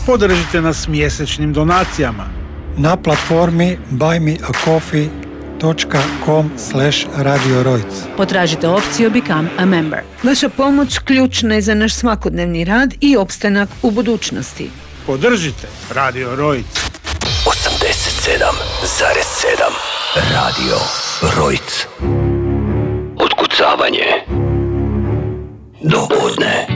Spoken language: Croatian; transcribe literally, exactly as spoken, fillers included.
Podržite nas mjesečnim donacijama na platformi buy me a coffee dot com slash radio rojc. Potražite opciju Become a Member. Vaša pomoć ključna je za naš svakodnevni rad i opstanak u budućnosti. Podržite Radio Rojc. osamdeset sedam zarez sedam Radio Rojc. Otkucavanje do podne.